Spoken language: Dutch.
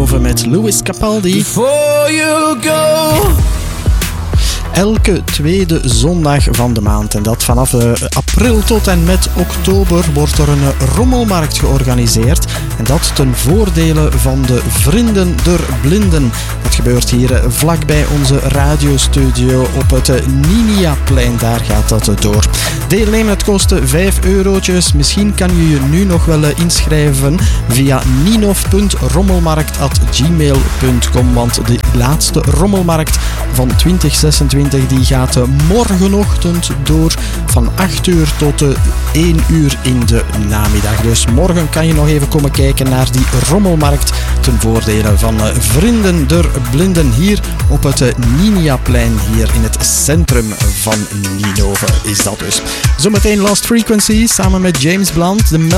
Ninove met Louis Capaldi. Before you go. Elke tweede zondag van de maand, en dat vanaf april tot en met oktober, wordt er een rommelmarkt georganiseerd. En dat ten voordele van de Vrienden der Blinden. Dat gebeurt hier vlakbij onze radiostudio op het Niniaplein. Daar gaat dat door. Deelnemen, het kost €5. Misschien kan je je nu nog wel inschrijven via ninov.rommelmarkt@gmail.com. Want de laatste rommelmarkt van 2026 die gaat morgenochtend door van 8 uur tot 1 uur in de namiddag. Dus morgen kan je nog even komen kijken naar die rommelmarkt ten voordele van Vrienden der Blinden hier op het Niniaplein, hier in het centrum van Ninove is dat dus. Zometeen Lost Frequency samen met James Blunt, de